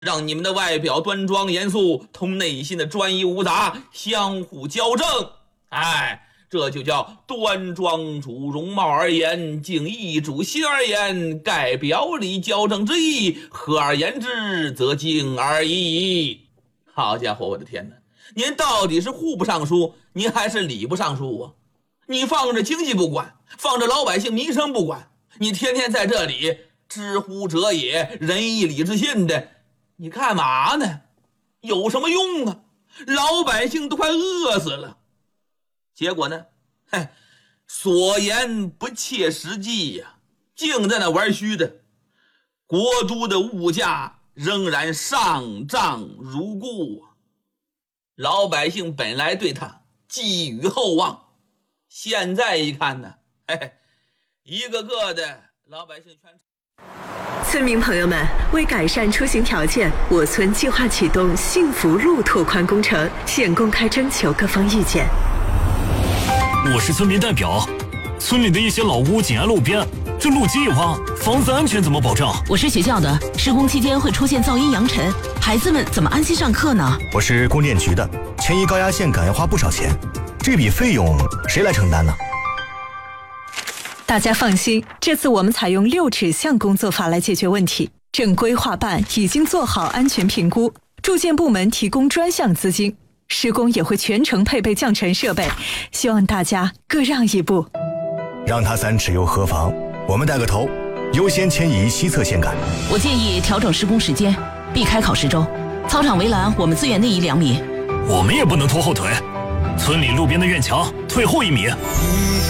让你们的外表端庄严肃同内心的专一无杂相互交正。这就叫端庄主容貌而言，敬意主心而言，盖表里交正之意，合而言之则敬而已。好家伙，我的天哪，您到底是户部尚书您还是礼部尚书啊？你放着经济不管，放着老百姓民生不管，你天天在这里知乎者也，仁义礼智信的，你干嘛呢？有什么用啊？老百姓都快饿死了。结果呢，所言不切实际呀，净在那玩虚的。国都的物价仍然上涨如故啊，老百姓本来对他寄予厚望，现在一看呢，一个个的老百姓全。 村民朋友们，为改善出行条件，我村计划启动幸福路拓宽工程，现公开征求各方意见。 我是村民代表，村里的一些老屋紧挨路边，这路基一挖，房子安全怎么保障？ 我是学校的，施工期间会出现噪音扬尘，孩子们怎么安心上课呢？ 我是供电局的，迁移高压线杆要花不少钱，这笔费用谁来承担呢？ 大家放心，这次我们采用6指向工作法来解决问题。正规划办已经做好安全评估，住建部门提供专项资金，施工也会全程配备降尘设备，希望大家各让一步。 让他3尺又何妨？我们带个头，优先迁移西侧线杆。 我建议调整施工时间，避开考试周。操场围栏我们自远内移2米。 我们也不能拖后腿，村里路边的院墙退后1米。